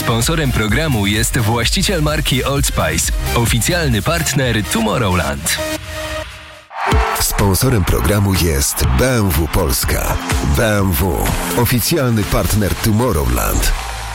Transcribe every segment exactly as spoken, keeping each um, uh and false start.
Sponsorem programu jest właściciel marki Old Spice, oficjalny partner Tomorrowland. Sponsorem programu jest B M W Polska. B M W, oficjalny partner Tomorrowland.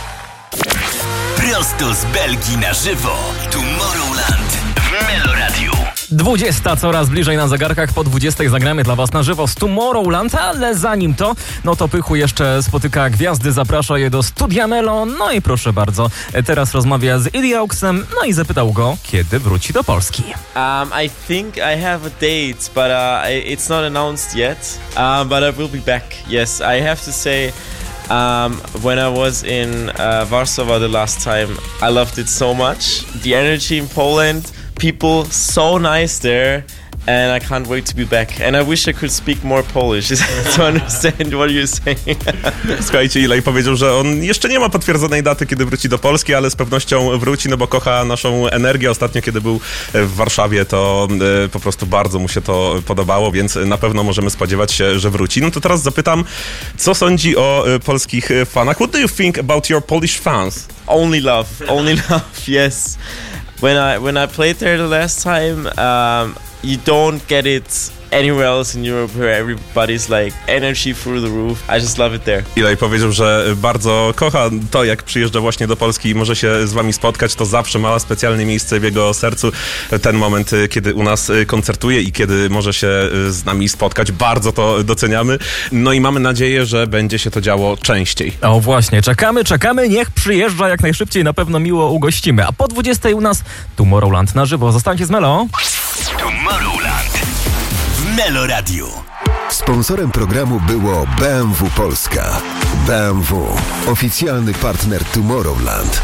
Prosto z Belgii na żywo. Tomorrowland w Meloradiu. dwudziesta coraz bliżej na zegarkach, po dwudziestej zagramy dla Was na żywo z Tomorrowland, ale zanim to, no to Pychu jeszcze spotyka gwiazdy, zaprasza je do Studia Melo, no i proszę bardzo, teraz rozmawia z Idiauxem, no i zapytał go, kiedy wróci do Polski. Um, I think I have a date, but uh, it's not announced yet, um, but I will be back, yes. I have to say, Um, when I was in uh, Warsaw the last time, I loved it so much. The energy in Poland, people so nice there, and I can't wait to be back. And I wish I could speak more Polish to understand what you're saying. Słuchajcie, Eli powiedział, że on jeszcze nie ma potwierdzonej daty, kiedy wróci do Polski, ale z pewnością wróci, no bo kocha naszą energię. Ostatnio, kiedy był w Warszawie, to y, po prostu bardzo mu się to podobało, więc na pewno możemy spodziewać się, że wróci. No to teraz zapytam, co sądzi o y, polskich fanach? What do you think about your Polish fans? Only love, only love, yes. When I when I played there the last time, um, you don't get it anywhere else in Europe where everybody's like energy through the roof. I just love it there. Eli powiedział, że bardzo kocha to, jak przyjeżdża właśnie do Polski i może się z wami spotkać. To zawsze ma specjalne miejsce w jego sercu. Ten moment, kiedy u nas koncertuje i kiedy może się z nami spotkać. Bardzo to doceniamy. No i mamy nadzieję, że będzie się to działo częściej. O właśnie, czekamy, czekamy. Niech przyjeżdża jak najszybciej. Na pewno miło ugościmy. A po dwudziestej u nas Tomorrowland na żywo. Zostańcie z Melo. Tomorrowland w Meloradiu. Sponsorem programu było B M W Polska. B M W, oficjalny partner Tomorrowland.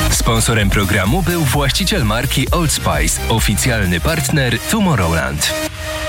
Sponsorem programu był właściciel marki Old Spice, oficjalny partner Tomorrowland.